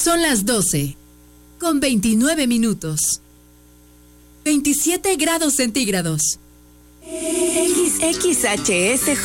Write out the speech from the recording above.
Son las 12, con 29 minutos. 27 grados centígrados. XHSJ